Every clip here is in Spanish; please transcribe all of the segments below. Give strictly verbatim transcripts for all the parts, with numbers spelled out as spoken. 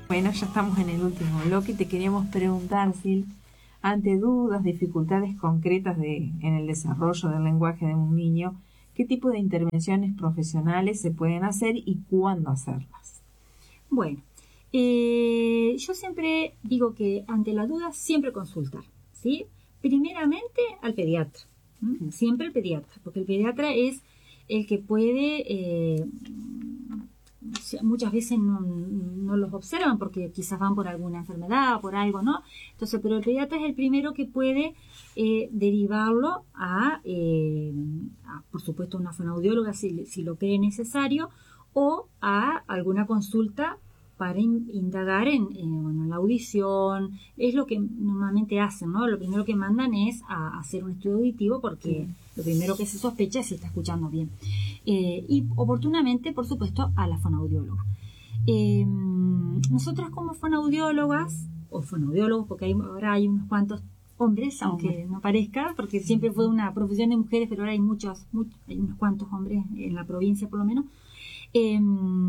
Bueno, ya estamos en el último bloque y te queríamos preguntar, Sil, ante dudas, dificultades concretas de, en el desarrollo del lenguaje de un niño, ¿qué tipo de intervenciones profesionales se pueden hacer y cuándo hacerlas? Bueno, eh, yo siempre digo que ante la duda siempre consultar, ¿sí? Primeramente al pediatra, ¿m? Siempre el pediatra, porque el pediatra es el que puede, eh, muchas veces no, no los observan porque quizás van por alguna enfermedad, por algo, ¿no? Entonces, pero el pediatra es el primero que puede eh, derivarlo a, eh, a, por supuesto, una fonoaudióloga si, si lo cree necesario, o a alguna consulta para in, indagar en, en, bueno, en la audición. Es lo que normalmente hacen, ¿no? Lo primero que mandan es a, a hacer un estudio auditivo porque sí. Lo primero que se sospecha es si está escuchando bien. Eh, y oportunamente, por supuesto, a la fonoaudióloga. Eh, nosotras como fonoaudiólogas, o fonoaudiólogos, porque hay, ahora hay unos cuantos hombres, aunque no parezca, porque siempre fue una profesión de mujeres, pero ahora hay muchos, muchos hay unos cuantos hombres en la provincia por lo menos. Eh,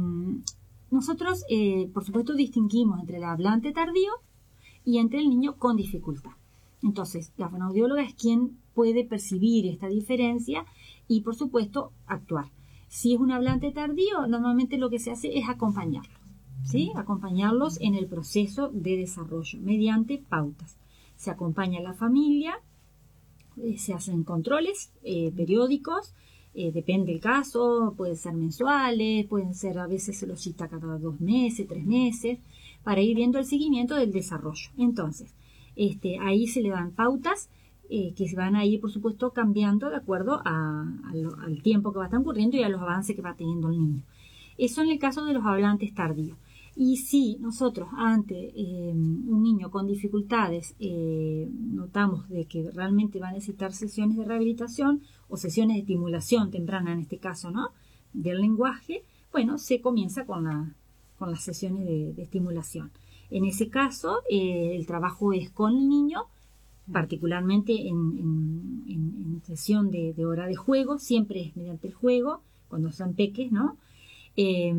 nosotros, eh, por supuesto, distinguimos entre el hablante tardío y entre el niño con dificultad. Entonces, la fonoaudióloga es quien puede percibir esta diferencia y, por supuesto, actuar. Si es un hablante tardío, normalmente lo que se hace es acompañarlos, ¿sí? Acompañarlos en el proceso de desarrollo mediante pautas. Se acompaña a la familia, eh, se hacen controles eh, periódicos, eh, depende del caso, pueden ser mensuales, pueden ser, a veces se los cita cada dos meses, tres meses, para ir viendo el seguimiento del desarrollo. Entonces, este, ahí se le dan pautas eh, que se van a ir, por supuesto, cambiando de acuerdo a, a lo, al tiempo que va transcurriendo y a los avances que va teniendo el niño. Eso en el caso de los hablantes tardíos. Y si nosotros ante eh, un niño con dificultades eh, notamos de que realmente va a necesitar sesiones de rehabilitación o sesiones de estimulación temprana, en este caso, ¿no?, del lenguaje, bueno, se comienza con, la, con las sesiones de, de estimulación. En ese caso, eh, el trabajo es con el niño, particularmente en, en, en, en sesión de, de hora de juego, siempre es mediante el juego, cuando son peques, ¿no? Eh,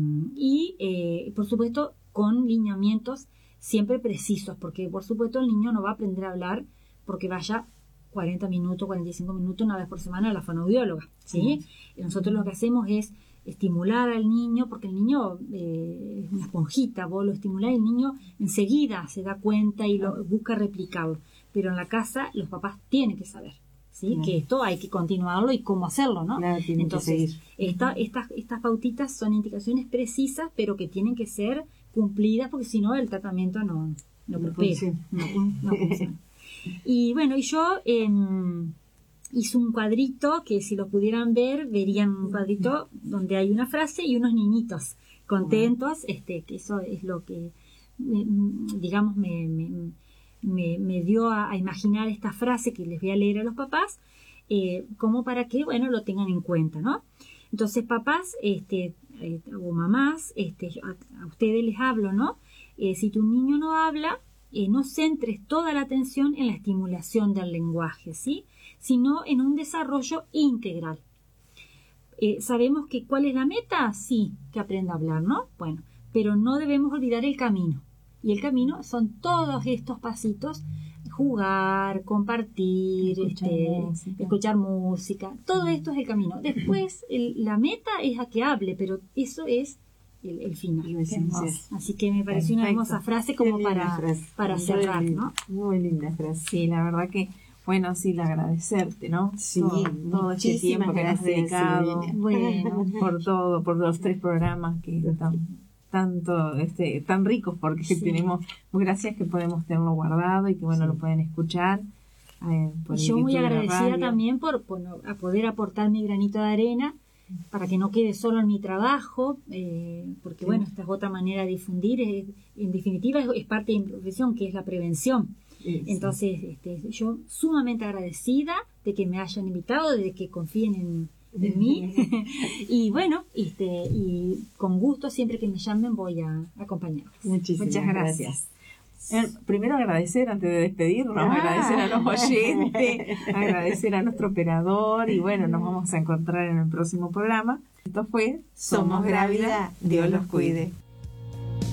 y, eh, por supuesto, con lineamientos siempre precisos, porque, por supuesto, el niño no va a aprender a hablar porque vaya cuarenta minutos, cuarenta y cinco minutos una vez por semana a la fonoaudióloga, ¿sí? Sí. Nosotros lo que hacemos es estimular al niño, porque el niño eh, es una esponjita, vos lo estimulás y el niño enseguida se da cuenta y lo busca replicarlo, pero en la casa los papás tienen que saber, ¿sí? Claro. Que esto hay que continuarlo y cómo hacerlo, ¿no? Claro, entonces esta, estas, estas pautitas son indicaciones precisas, pero que tienen que ser cumplidas, porque si no el tratamiento no, no, no prospera, no, no funciona. Y bueno, y yo eh, hice un cuadrito que si lo pudieran ver, verían un cuadrito donde hay una frase y unos niñitos contentos, este, que eso es lo que, digamos, me, me, me, me dio a, a imaginar esta frase que les voy a leer a los papás, eh, como para que, bueno, lo tengan en cuenta, ¿no? Entonces, papás, este, eh, o mamás, este, a, a ustedes les hablo, ¿no? Eh, si tu niño no habla, Eh, no centres toda la atención en la estimulación del lenguaje, ¿sí?, sino en un desarrollo integral. Eh, ¿Sabemos que cuál es la meta? Sí, que aprenda a hablar, ¿no? Bueno, pero no debemos olvidar el camino. Y el camino son todos estos pasitos: jugar, compartir, escuchar, este, música. escuchar música. Todo esto es el camino. Después, el, la meta es a que hable, pero eso es El, el final. Así que me pareció una hermosa frase como para, frase. para cerrar, muy, ¿no? Muy linda frase. Sí, la verdad que, bueno, sí, agradecerte, ¿no? Sí, todo, todo este tiempo que has dedicado, bueno, por todo, por los tres programas que están tanto, este, tan ricos, porque sí. tenemos, gracias que podemos tenerlo guardado y que, bueno, sí. lo pueden escuchar. Eh, por y yo muy agradecida también por, por a poder aportar mi granito de arena, para que no quede solo en mi trabajo, eh, porque sí. bueno, esta es otra manera de difundir, es, en definitiva es, es parte de mi profesión, que es la prevención. Sí, Entonces, sí. este, yo sumamente agradecida de que me hayan invitado, de que confíen en, en mí, y bueno, este, y con gusto siempre que me llamen voy a acompañarlos. Muchísimas Muchas gracias. gracias. Eh, primero agradecer antes de despedirnos, ah. agradecer a los oyentes, agradecer a nuestro operador y bueno, nos vamos a encontrar en el próximo programa. Esto fue Somos Grávida, Dios los cuide.